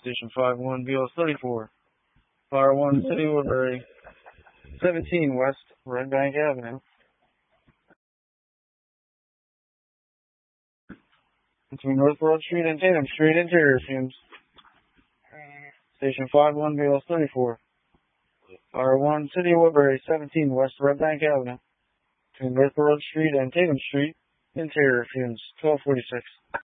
Station 5-1, BLS 34. Fire 1, City Woodbury, 17 West Red Bank Avenue. Between North Broad Street and Tatum Street, interior fumes. Station 5-1, BLS 34. Fire 1, City Woodbury, 17 West Red Bank Avenue. Between North Broad Street and Tatum Street, interior fumes, 1246.